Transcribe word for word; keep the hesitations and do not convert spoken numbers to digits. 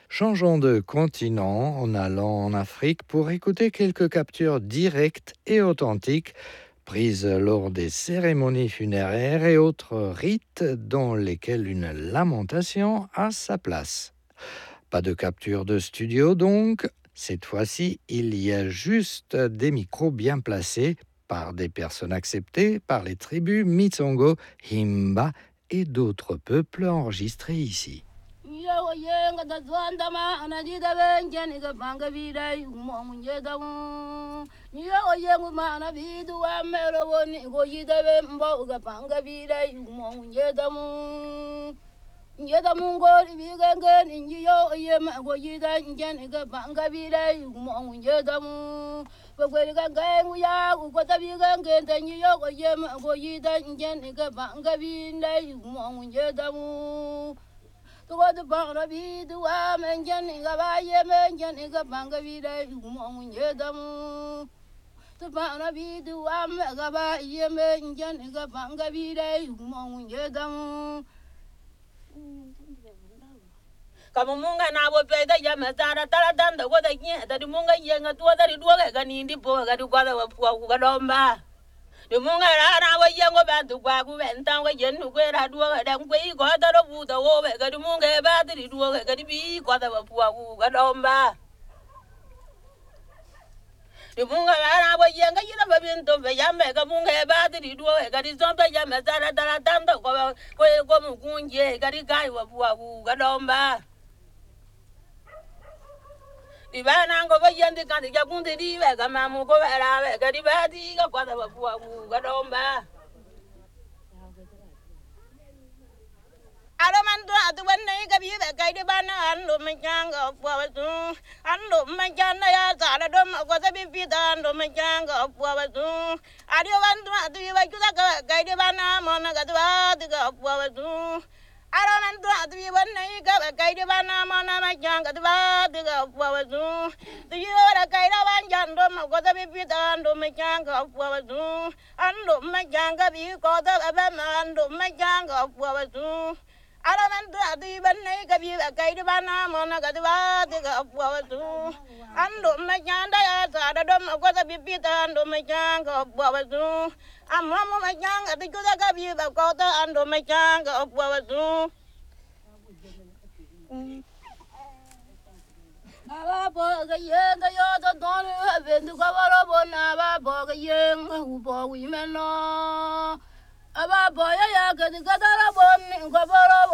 Changeons de continent en allant en Afrique pour écouter quelques captures directes et authentiques prises lors des cérémonies funéraires et autres rites dans lesquels une lamentation a sa place. Pas de capture de studio donc, cette fois-ci il y a juste des micros bien placés par des personnes acceptées par les tribus Mitsongo, Himba et d'autres peuples enregistrés ici. Yo yenga da zwanda ma anadi da benjen ga banga bidai mo munje da mu yo yengu ma na bidu wa mero woni go yida be mbo ga banga bidai mo munje da mu nje da mu go bi ga ga ni yo yema go yida njen ga banga bidai mo munje da mu go ga ga ngu ya go ta bi ga ga da ni yo go yema go yida njen ga banga bidai mo munje da mu to the bana be the woman jenny gabaye men jenny gabanga vida umon yedam to bana be the woman gabaye men jenny gabanga vida umon yedam kamunga na bo pe da yama tara tara danda go da nya da munga yenga to da ri do ga ni ndi po ga du kwa da wa ga domba the munga rana wa yengo ba du kwa ku ben tan wa yen ku ra du ga dan ku ko da ro bu da wo ga du munga ba di du ga di bi ko da wa pu ku ga domba the munga rana wa yenga yina ba bin to be yame ga munga ba di du ga di zo ba yame tara tara dan da ko ko ko mu kunje ga di kai wa pu ku ga domba Ibana ngo bayandi kandi jakunde diwe kama muko barawe kadi badi ga kwada bapua ku ga domba Alamanto atu wanne ga biwe kaide bana ando machanga opwa tu ando machana ya sala dom ko sabi pita ando machanga opwa tu adio wanto atu wa kuda ga kaide bana mona ga dwa diga opwa tu Alamanto atu wanne ga kaide bana mona machanga dwa diga opwa tu the year kaida wanjando ko sabi pita ando machanga opwa tu ando machanga bi ko da abana ando machanga opwa tu Alamanto atu wanne ga bi kaide bana mona ga dwa diga opwa tu ando machanda ya sala dom ko sabi pita ando machanga opwa tu Amamu machanga atu kuda ga bi ko da ando machanga opwa tu Aba boga yenga yo da donu bendu kabaro bona aba boga yenga ubo wimeno Aba boya ya ga di kadara bonni kabaro